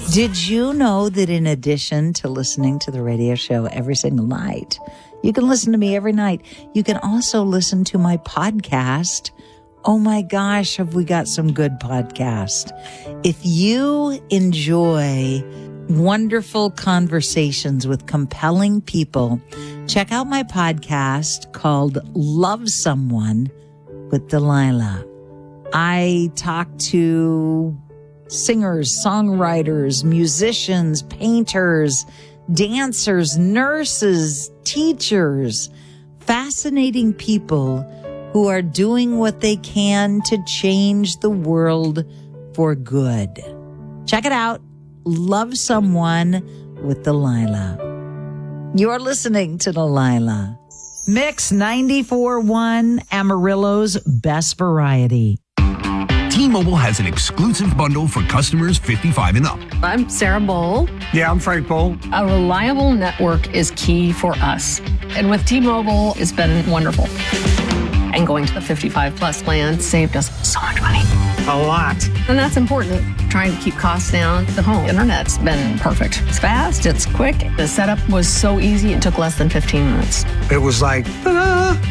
Did you know that in addition to listening to the radio show every single night, you can listen to me every night. You can also listen to my podcast. Oh my gosh, have we got some good podcasts. If you enjoy wonderful conversations with compelling people, check out my podcast called Love Someone with Delilah. I talk to singers, songwriters, musicians, painters, dancers, nurses, teachers, fascinating people who are doing what they can to change the world for good. Check it out. Love Someone with Delilah. You're listening to Delilah. Mix 94.1, Amarillo's best variety. T-Mobile has an exclusive bundle for customers 55 and up. I'm Sarah Bowl. Yeah, I'm Frank Bowl. A reliable network is key for us. And with T-Mobile, it's been wonderful. And going to the 55 plus plan saved us so much money. A lot. And that's important. Trying to keep costs down. The home internet's been perfect. It's fast, it's quick. The setup was so easy, it took less than 15 minutes. It was like, ta-da!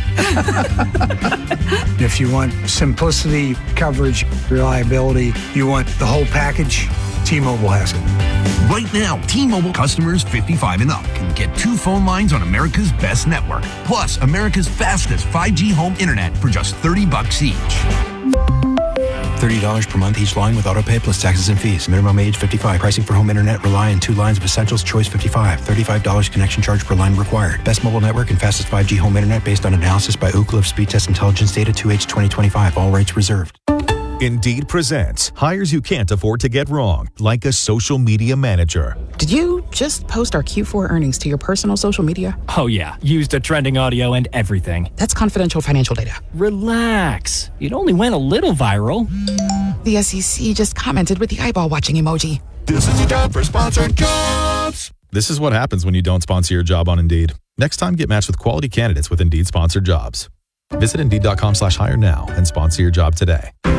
If you want simplicity, coverage, reliability, you want the whole package, T-Mobile has it. Right now, T-Mobile customers 55 and up can get 2 phone lines on America's best network, plus America's fastest 5G home internet for just $30 each. $30 per month each line with autopay plus taxes and fees. Minimum age 55. Pricing for home internet rely on 2 lines of Essentials Choice 55. $35 connection charge per line required. Best mobile network and fastest 5G home internet based on analysis by Ookla of Speed Test Intelligence data 2H 2025. All rates reserved. Indeed presents hires you can't afford to get wrong, like a social media manager. Did you just post our Q4 earnings to your personal social media? Oh yeah, used a trending audio and everything. That's confidential financial data. Relax. It only went a little viral. The SEC just commented with the eyeball watching emoji. This is your time for sponsored jobs. This is what happens when you don't sponsor your job on Indeed. Next time, get matched with quality candidates with Indeed sponsored jobs. Visit Indeed.com/hire now and sponsor your job today.